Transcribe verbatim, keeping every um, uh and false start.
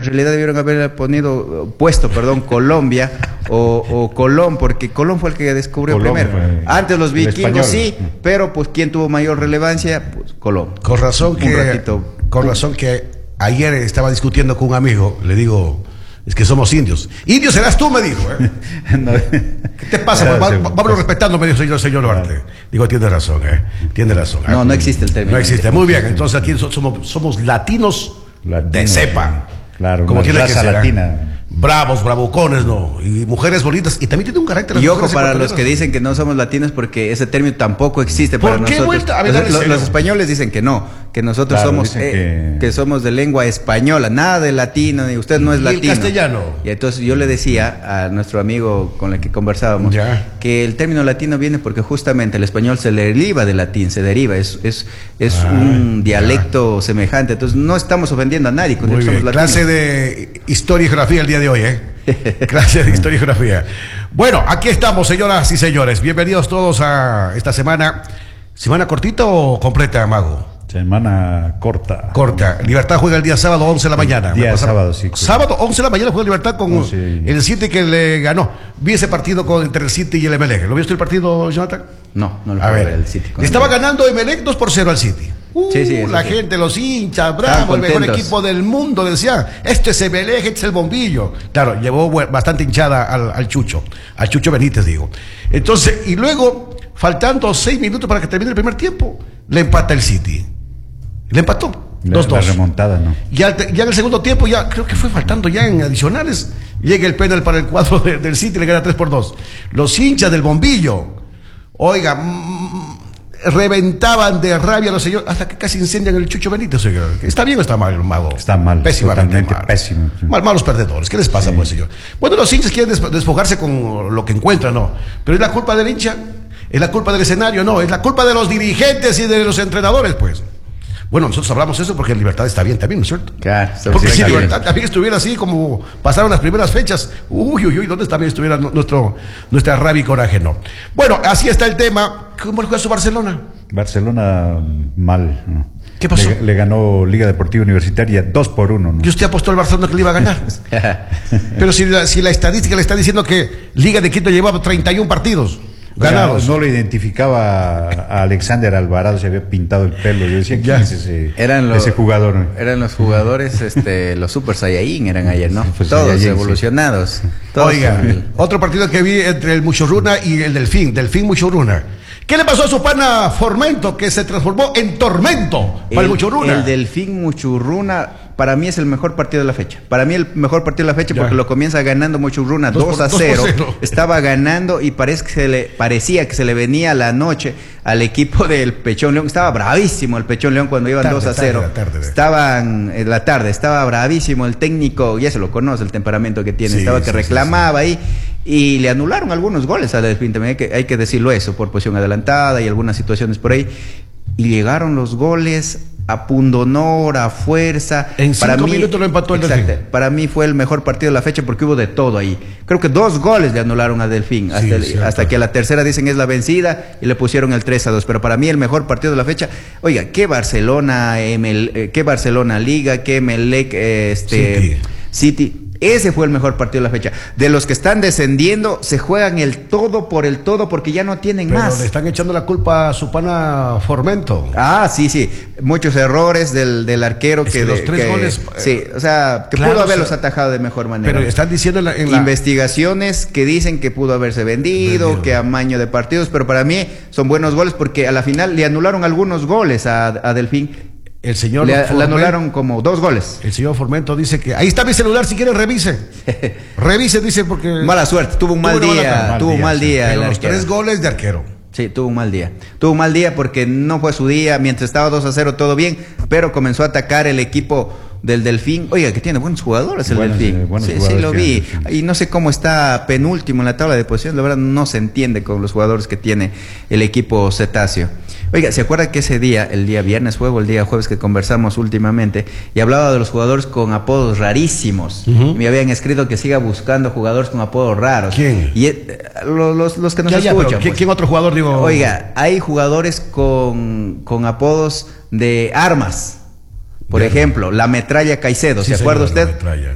En realidad debieron haber ponido, puesto, perdón, Colombia o, o Colón, porque Colón fue el que descubrió Colón primero. fue Antes los vikingos sí, español. pero pues ¿quién tuvo mayor relevancia? Pues Colón. Con razón Un que, ratito. con razón que ayer estaba discutiendo con un amigo, le digo, es que somos indios. Indios serás tú, me dijo. ¿eh? No. ¿Qué te pasa? Claro, Va- sí. vámonos respetando, me dijo el señor Duarte. Digo, tiene razón, ¿eh? Tiene razón. No, no existe el término. No existe. Muy bien, entonces aquí so- somos, somos latinos, Latinos, de cepa. claro, como una tiene que raza ser. ¿eh? latina. Bravos, bravucones, ¿no? Y mujeres bonitas. Y también tiene un carácter. las Y ojo mujeres para los que ecuatorianas. dicen que no somos latinos, porque ese término tampoco existe ¿Por para qué nosotros. vuelta? A ver, los, dale, los- serio. los españoles dicen que no, que nosotros Claro, somos dicen eh, que- que somos de lengua española, nada de latino, ni usted no es ¿Y el latino. castellano? Y entonces yo le decía a nuestro amigo con el que conversábamos Ya. que el término latino viene porque justamente el español se deriva del latín, se deriva, es, es, es Ah, un ya. dialecto semejante. Entonces no estamos ofendiendo a nadie con Muy que somos bien. latinos. Clase de historia y geografía el día de hoy, ¿eh? Clase de historia y geografía. Bueno, aquí estamos, señoras y señores. Bienvenidos todos a esta semana. ¿Semana cortita o completa, Mago? Semana corta. Corta. Libertad juega el día sábado, once de la mañana. Día Me pasaron- sábado, sí. Sábado, once de la mañana juega Libertad con once. el City que le ganó. Vi ese partido con, entre el City y el Emelec. ¿Lo viste el partido, Jonathan? No, no lo A puedo ver, ver el City. con le estaba el- ganando Emelec dos por cero al City. Uh, Sí, sí, eso la sí. gente, los hinchas, Estaban bravo, el mejor contentos. equipo del mundo, decían, este es Emelec, este es el bombillo. Claro, llevó bu- bastante hinchada al, al Chucho, al Chucho Benítez, digo. Entonces, y luego, faltando seis minutos para que termine el primer tiempo, le empata el City. Le empató. La, dos dos. la remontada, ¿no? Ya, te- ya en el segundo tiempo, ya creo que fue faltando ya en adicionales, llega el penal para el cuadro de- del City y le gana tres por dos. Los hinchas del bombillo, oiga, mm, reventaban de rabia a los señores, hasta que casi incendian el Chucho Benítez. Oiga. ¿Está bien o está mal, Mago? Está mal, Pésimamente totalmente mal. pésimo, sí. Mal, malos perdedores. ¿Qué les pasa, Sí. pues, señor? Bueno, los hinchas quieren des- despojarse con lo que encuentran, ¿no? Pero es la culpa del hincha, es la culpa del escenario, no, es la culpa de los dirigentes y de los entrenadores, pues. Bueno, nosotros hablamos eso porque Libertad está bien también, ¿no es cierto? Claro, está Porque bien, si está bien. Libertad también estuviera así como pasaron las primeras fechas, uy, uy, uy, ¿dónde también estuviera nu- nuestro, nuestra rabia y coraje? No. Bueno, así está el tema. ¿Cómo le juega su Barcelona? Barcelona mal, ¿no? ¿Qué pasó? Le, le ganó Liga Deportiva Universitaria dos por uno, ¿no? ¿Y usted apostó al Barcelona que le iba a ganar? Pero si la, si la estadística le está diciendo que Liga de Quito llevaba treinta y uno partidos ganados. No, no lo identificaba a Alexander Alvarado, se había pintado el pelo. Yo decía, ¿quién Ya. es ese, Eran los, ese jugador? Eran los jugadores, este, los Super Saiyajin eran ayer, ¿no? Pues Todos Saiyajin, sí. evolucionados. Todos Oiga, con el- otro partido que vi entre el Muchurruna y el Delfín, Delfín Muchurruna. ¿Qué le pasó a su pana Formento que se transformó en tormento para el Muchurruna? El Delfín Muchurruna, para mí es el mejor partido de la fecha. Para mí el mejor partido de la fecha Ya. porque lo comienza ganando Muchurruna Dos dos por- a dos por cero. cero. Estaba ganando y parece que se le, parecía que se le venía la noche al equipo del Pechón León. Estaba bravísimo el Pechón León cuando iban Tarde, dos a tarde, cero. la tarde. Estaban en la tarde, estaba bravísimo el técnico, ya se lo conoce el temperamento que tiene. Sí, estaba sí, que sí, reclamaba ahí. Y le anularon algunos goles al Delfín, también hay que, hay que decirlo eso, por posición adelantada y algunas situaciones por ahí. Y llegaron los goles a pundonor, a fuerza. En cinco minutos lo empató el Exacto. Delfín. Para mí fue el mejor partido de la fecha porque hubo de todo ahí. Creo que dos goles le anularon a Delfín, hasta, Sí, el- cierto. hasta que a la tercera dicen es la vencida y le pusieron el tres a dos. Pero para mí el mejor partido de la fecha, oiga, qué Barcelona, M L, eh, qué Barcelona Liga, qué Emelec, eh, este, City. City. Ese fue el mejor partido de la fecha. De los que están descendiendo, se juegan el todo por el todo porque ya no tienen Pero más. le están echando la culpa a su pana Formento. Ah, sí, sí. Muchos errores del, del arquero Es que, que los de- tres que- goles, eh, Sí, o sea, que claro, pudo o sea, haberlos atajado de mejor manera. Pero están diciendo en la, en la- Investigaciones que dicen que pudo haberse vendido, Vendido. que amaño de partidos, pero para mí son buenos goles porque a la final le anularon algunos goles a, a Delfín. el señor Le, le Formento- anularon como dos goles. El señor Formento dice que ahí está mi celular, si quieren revise. Revise, dice, porque Mala suerte, tuvo un mal Tuvo una día, mala- mal tuvo un día, mal sí. día pero el los arquero. tres goles de arquero. Sí, tuvo un mal día. Tuvo un mal día porque no fue su día, mientras estaba dos a cero todo bien, pero comenzó a atacar el equipo del Delfín. Oiga, que tiene buenos jugadores el Buenos, Delfín. eh, buenos sí, sí, jugadores lo tiene vi. el Delfín. Y no sé cómo está penúltimo en la tabla de posiciones. La verdad no se entiende con los jugadores que tiene el equipo cetáceo. Oiga, ¿se acuerda que ese día, el día viernes fue o el día jueves que conversamos últimamente, y hablaba de los jugadores con apodos rarísimos? Ujú. Me habían escrito que siga buscando jugadores con apodos raros. ¿Quién? Y, eh, los, los, los que nos Ya, ya, escuchan. pero ¿quién, pues. quién otro jugador digo? Oiga, hay jugadores con, con apodos de armas. Por Bien. ejemplo, la metralla Caicedo. Sí, ¿Se acuerda señor, la usted? metralla.